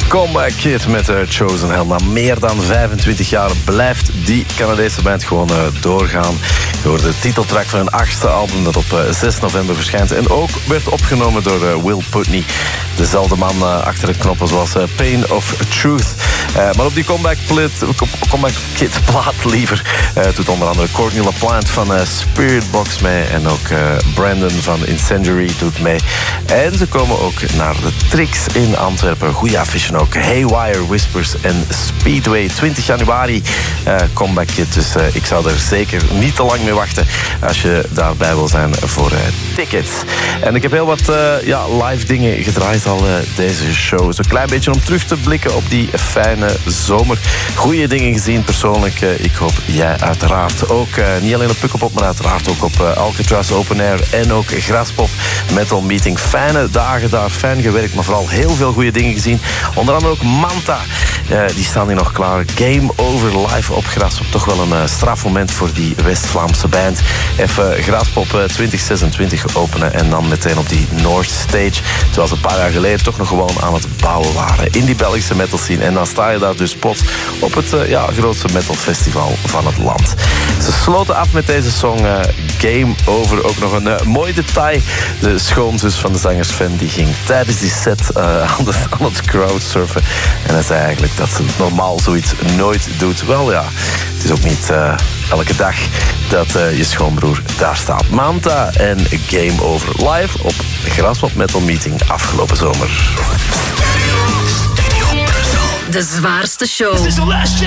Comeback Kid met Chosen Hell. Na meer dan 25 jaar blijft die Canadese band gewoon doorgaan. Je hoorde de titeltrack van hun 8e album dat op 6 november verschijnt. En ook werd opgenomen door Will Putney. Dezelfde man achter de knoppen zoals Pain of Truth. Maar op die Comeback Kid plaat liever doet onder andere Courtney LaPlante van Spiritbox mee. En ook Brandon van Incendiary doet mee. En ze komen ook naar de Trix in Antwerpen. Goeie affiche ook. Haywire, Whispers en Speedway. 20 januari Comeback Kid. Dus ik zou er zeker niet te lang mee wachten als je daarbij wil zijn voor tickets. En ik heb heel wat live dingen gedraaid al deze show. Zo'n klein beetje om terug te blikken op die fijne zomer. Goeie dingen gezien persoonlijk. Ik hoop jij uiteraard ook. Niet alleen op Pukkelpop, maar uiteraard ook op Alcatraz Open Air en ook Graspop Metal Meeting. Fijne dagen daar, fijn gewerkt, maar vooral heel veel goede dingen gezien. Onder andere ook Manta. Die staan hier nog klaar. Game Over live op Graspop. Toch wel een strafmoment voor die West-Vlaamse band. Even Graspop 2026 openen en dan meteen op die North Stage. Terwijl ze een paar jaar geleden toch nog gewoon aan het bouwen waren in die Belgische metal scene. En dan sta je daar dus plots op het grootste metal festival van het land. Ze sloten af met deze song Game Over. Ook nog een mooi detail. De schoonzus van de zanger Sven die ging tijdens die set aan het crowdsurfen. En hij zei eigenlijk dat ze normaal zoiets nooit doet. Wel ja, het is ook niet elke dag dat je schoonbroer daar staat. Manta en Game Over live op Graspop Metal Meeting afgelopen zomer. De zwaarste show